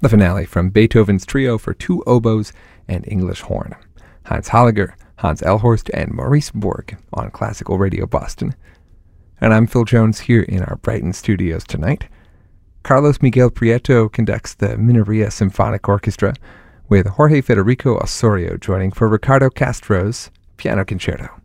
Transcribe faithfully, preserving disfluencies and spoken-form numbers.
The finale from Beethoven's Trio for Two Oboes and English Horn. Heinz Holliger, Hans Elhorst, and Maurice Borg on Classical Radio Boston. And I'm Phil Jones here in our Brighton studios tonight. Carlos Miguel Prieto conducts the Mineria Symphonic Orchestra, with Jorge Federico Osorio joining for Ricardo Castro's Piano Concerto.